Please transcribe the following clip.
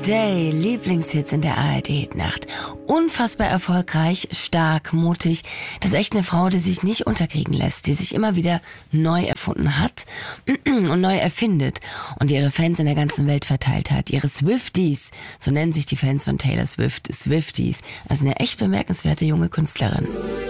Day, Lieblingshits in der ARD-Nacht. Unfassbar erfolgreich, stark, mutig. Das ist echt eine Frau, die sich nicht unterkriegen lässt, die sich immer wieder neu erfunden hat und neu erfindet und ihre Fans in der ganzen Welt verteilt hat. Ihre Swifties, so nennen sich die Fans von Taylor Swift, Swifties. Also eine echt bemerkenswerte junge Künstlerin.